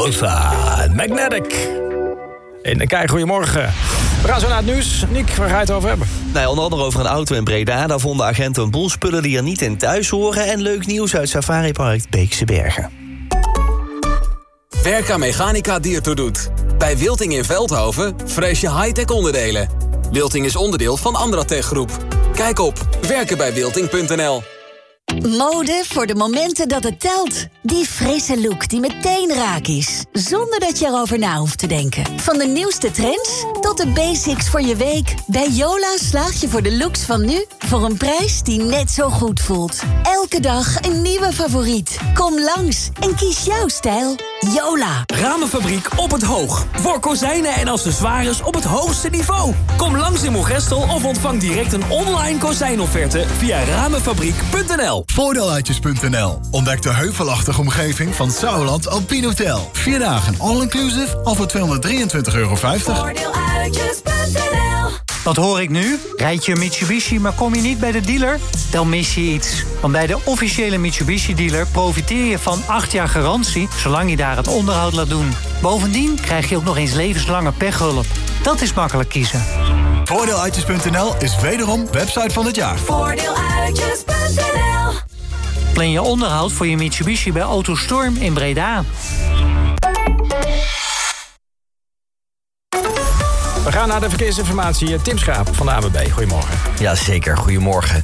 Rosa, Magnetic. In de Kei, goedemorgen. We gaan zo naar het nieuws. Nick, waar ga je het over hebben? Nou, onder andere over een auto in Breda. Daar vonden agenten een boel spullen die er niet in thuis horen. En leuk nieuws uit Safaripark Beekse Bergen. Werka Mechanica Diertoe doet. Bij Wilting in Veldhoven vrees je high-tech onderdelen. Wilting is onderdeel van Andratech Groep. Kijk op werkenbijwilting.nl. Mode voor de momenten dat het telt. Die frisse look die meteen raak is. Zonder dat je erover na hoeft te denken. Van de nieuwste trends tot de basics voor je week. Bij Yola slaag je voor de looks van nu voor een prijs die net zo goed voelt. Elke dag een nieuwe favoriet. Kom langs en kies jouw stijl. Yola. Ramenfabriek op het Hoog. Voor kozijnen en accessoires op het hoogste niveau. Kom langs in Moergestel of ontvang direct een online kozijnofferte via ramenfabriek.nl. Voordeeluitjes.nl. Ontdek de heuvelachtige omgeving van Sauerland Alpine Hotel. 4 dagen all-inclusive al voor €223,50. Voordeeluitjes.nl. Wat hoor ik nu? Rijd je een Mitsubishi, maar kom je niet bij de dealer? Dan mis je iets. Want bij de officiële Mitsubishi-dealer profiteer je van 8 jaar garantie, zolang je daar het onderhoud laat doen. Bovendien krijg je ook nog eens levenslange pechhulp. Dat is makkelijk kiezen. Voordeeluitjes.nl is wederom website van het jaar. Voordeeluitjes.nl. Plan je onderhoud voor je Mitsubishi bij Autostorm in Breda. We gaan naar de verkeersinformatie. Tim Schaap van de ANWB. Goedemorgen. Ja, zeker. Goedemorgen.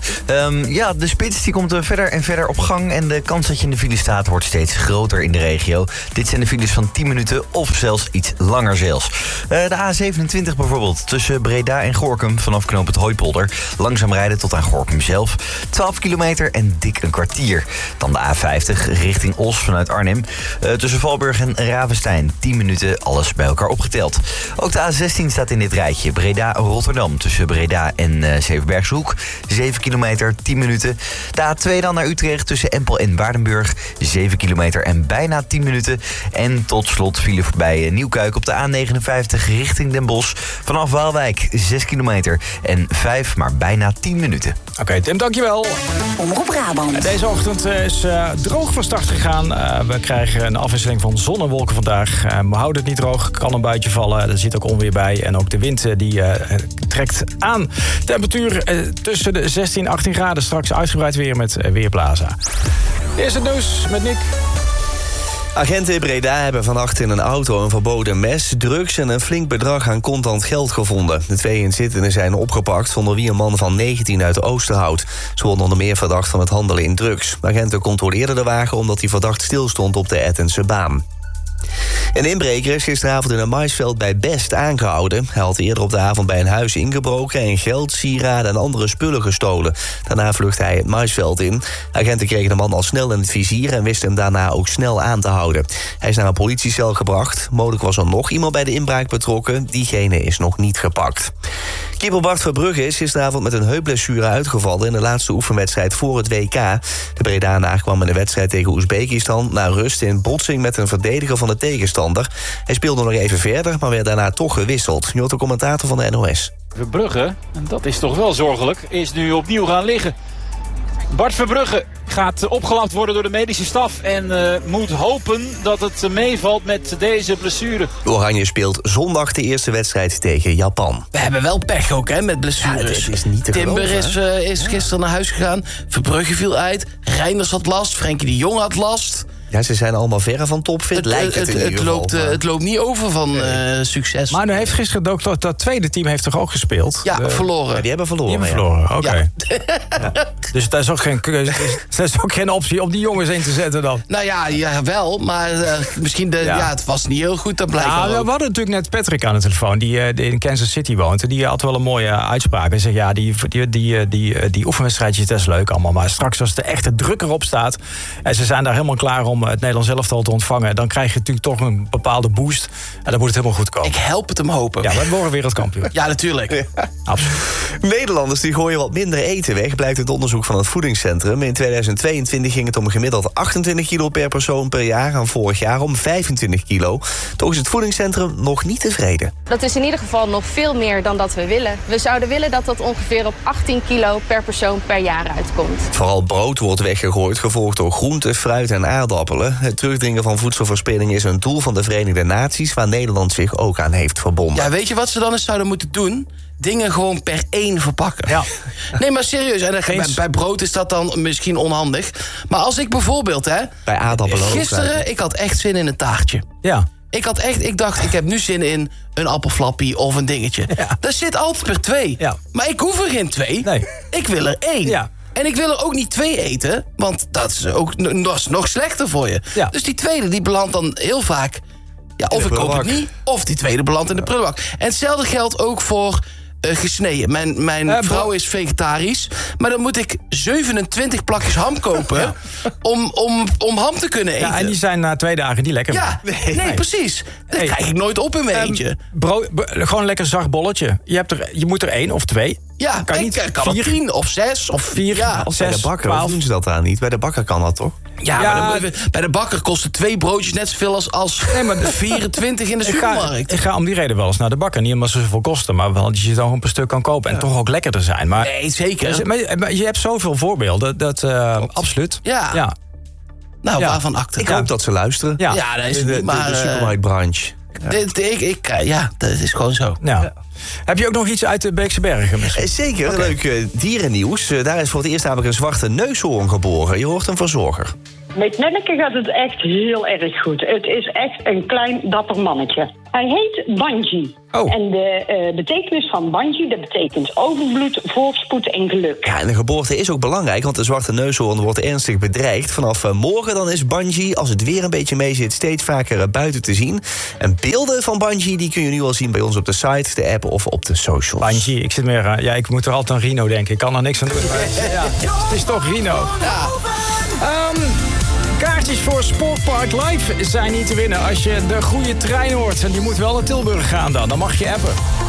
De spits die komt verder en verder op gang. En de kans dat je in de file staat wordt steeds groter in de regio. Dit zijn de files van 10 minuten of zelfs iets langer zelfs. De A27 bijvoorbeeld. Tussen Breda en Gorinchem vanaf knooppunt Hooipolder. Langzaam rijden tot aan Gorinchem zelf. 12 kilometer en dik een kwartier. Dan de A50 richting Os vanuit Arnhem. Tussen Valburg en Ravenstein. 10 minuten, alles bij elkaar opgeteld. Ook de A16 staat in dit rijtje. Breda-Rotterdam tussen Breda en Zevenbergshoek. 7 kilometer, 10 minuten. De A2 dan naar Utrecht tussen Empel en Waardenburg. 7 kilometer en bijna 10 minuten. En tot slot file voorbij Nieuwkuik op de A59 richting Den Bosch. Vanaf Waalwijk 6 kilometer en 5, maar bijna 10 minuten. Oké, Tim, dankjewel. Omroep Brabant. Deze ochtend is droog van start gegaan. We krijgen een afwisseling van zon en wolken vandaag. We houden het niet droog, kan een buitje vallen. Er zit ook onweer bij. En ook de wind die trekt aan. Temperatuur tussen de 16 en 18 graden. Straks uitgebreid weer met Weerplaza. Eerst het nieuws met Nick. Agenten in Breda hebben vannacht in een auto een verboden mes, drugs en een flink bedrag aan contant geld gevonden. De 2 inzittenden zijn opgepakt, onder wie een man van 19 uit Oosterhout. Ze worden onder meer verdacht van het handelen in drugs. De agenten controleerden de wagen omdat die verdacht stilstond op de Ettense baan. Een inbreker is gisteravond in een maisveld bij Best aangehouden. Hij had eerder op de avond bij een huis ingebroken en geld, sieraden en andere spullen gestolen. Daarna vluchtte hij het maisveld in. Agenten kregen de man al snel in het vizier en wisten hem daarna ook snel aan te houden. Hij is naar een politiecel gebracht. Mogelijk was er nog iemand bij de inbraak betrokken. Diegene is nog niet gepakt. Keeper Bart Verbrugge is gisteravond met een heupblessure uitgevallen in de laatste oefenwedstrijd voor het WK. De Bredanaar kwam in de wedstrijd tegen Oezbekistan na rust in botsing met een verdediger van de tegenstander. Hij speelde nog even verder, maar werd daarna toch gewisseld. Nu de commentator van de NOS. Verbrugge, en dat is toch wel zorgelijk, is nu opnieuw gaan liggen. Bart Verbrugge gaat opgelapt worden door de medische staf en moet hopen dat het meevalt met deze blessure. Oranje speelt zondag de eerste wedstrijd tegen Japan. We hebben wel pech ook, hè, met blessures. Ja, het is niet te Timber geloven, is gisteren naar huis gegaan. Verbrugge viel uit. Reinders had last. Frenkie de Jong had last. Ja, ze zijn allemaal verre van topfit, lijkt het in ieder geval. Het loopt niet over van succes. Maar nu heeft gisteren ook dat tweede team heeft toch ook gespeeld? Ja, verloren. Ja, die hebben verloren. Die hebben verloren, oké. Ja. Ja. Dus daar is ook geen keuze. Er is ook geen optie om die jongens in te zetten dan. Nou ja, wel. Maar misschien het was niet heel goed. Dan blijkbaar we hadden natuurlijk net Patrick aan de telefoon, die in Kansas City woont. En die had wel een mooie uitspraak. Hij zegt, ja, die oefenwedstrijdjes, dat is leuk allemaal. Maar straks als de echte druk erop staat en ze zijn daar helemaal klaar om het Nederlands elftal te ontvangen, dan krijg je natuurlijk toch een bepaalde boost. En dan moet het helemaal goed komen. Ik help het hem hopen. Ja, we worden wereldkampioen. Ja, natuurlijk. Ja. Absoluut. Nederlanders die gooien wat minder eten weg, blijkt uit onderzoek van het voedingscentrum. In 2022 ging het om gemiddeld 28 kilo per persoon per jaar. En vorig jaar om 25 kilo. Toch is het voedingscentrum nog niet tevreden. Dat is in ieder geval nog veel meer dan dat we willen. We zouden willen dat dat ongeveer op 18 kilo per persoon per jaar uitkomt. Vooral brood wordt weggegooid, gevolgd door groente, fruit en aardappelen. aardappelen. Het terugdringen van voedselverspilling is een doel van de Verenigde Naties... waar Nederland zich ook aan heeft verbonden. Ja, weet je wat ze dan eens zouden moeten doen? Dingen gewoon per 1 verpakken. Ja. Nee, maar serieus. En bij brood is dat dan misschien onhandig. Maar als ik bijvoorbeeld... bij aardappelen gisteren, ik had echt zin in een taartje. Ja. Ik dacht, ik heb nu zin in een appelflappie of een dingetje. Ja. Dat zit altijd per 2. Ja. Maar ik hoef er geen 2. Nee. Ik wil er 1. Ja. En ik wil er ook niet 2 eten, want dat is nog slechter voor je. Ja. Dus die tweede, die belandt dan heel vaak... Ja, of ik koop het niet, of die tweede belandt in de prullenbak. En hetzelfde geldt ook voor... gesneden. Mijn vrouw is vegetarisch. Maar dan moet ik 27 plakjes ham kopen... om ham te kunnen eten. Ja, en die zijn na 2 dagen niet lekker. Ja, nee, precies. Dat krijg ik nooit op in mijn eentje. Gewoon een lekker zacht bolletje. Je moet er 1 of 2. Ja, kan er 10 of 6 of 4. Ja, of 6, bij de bakker 12. Doen ze dat daar niet? Bij de bakker kan dat toch? Ja, maar bij de bakker kosten 2 broodjes net zoveel als de 24 in de supermarkt. Ik ga om die reden wel eens naar de bakker. Niet omdat ze zoveel kosten, maar wel dat je dan een per stuk kan kopen. En toch ook lekkerder zijn. Maar, nee, zeker. Maar je hebt zoveel voorbeelden. Dat absoluut. Ja. Nou, waarvan acte? Ik hoop dat ze luisteren. Ja, dat is niet, maar... De supermarktbranche. Ja, dat is gewoon zo. Ja. Heb je ook nog iets uit de Beekse Bergen misschien? Zeker, leuk dierennieuws. Daar is voor het eerst namelijk een zwarte neushoorn geboren. Je hoort een verzorger. Met Nenneke gaat het echt heel erg goed. Het is echt een klein dapper mannetje. Hij heet Banji. Oh. En de betekenis van Banji, dat betekent overvloed, voorspoed en geluk. Ja, en de geboorte is ook belangrijk, want de zwarte neushoorn wordt ernstig bedreigd. Vanaf morgen dan is Banji, als het weer een beetje mee zit, steeds vaker buiten te zien. En beelden van Banji die kun je nu al zien bij ons op de site, de app of op de socials. Banji, ik zit meer aan... Ja, ik moet er altijd aan Rino denken. Ik kan er niks aan doen. Ja, het is toch Rino. Ja. Kaartjes voor Sportpark Live zijn niet te winnen als je de goede trein hoort. En die moet wel naar Tilburg gaan dan. Dan mag je appen.